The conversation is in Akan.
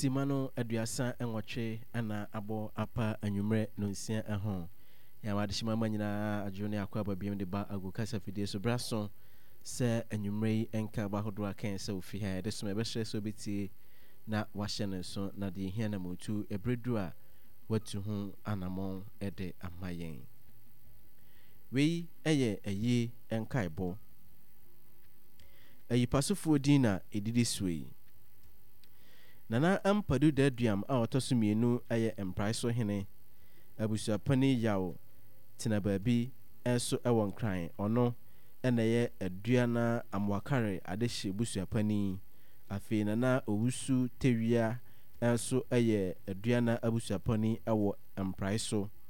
Simano aduasa enwɔtwe ana abo apa anwumre no nsia ɛho ya wadeshima manyina adwone akwa babiem de ba agukasa fidie so braso sɛ anwumre yi enka ba hodo akan sɛ ofi ha de so mebɛhye so betie na wahye ne so na de hia na motu ebredu a watu ho anamon de amayen wei ɛyɛ ayi enkaebo ayi pasofo dina edidi suyi Nana Ampadu Deduam a otoso mienu ɛyɛ empraiso hene abusuapani yaw tena baabi enso ɛwɔ nkran ɔno ɛna ɛyɛ aduana amwakare adehye busuapani afei nana owusu tewia enso ɛyɛ aduana abusuapani ɛwɔ empraiso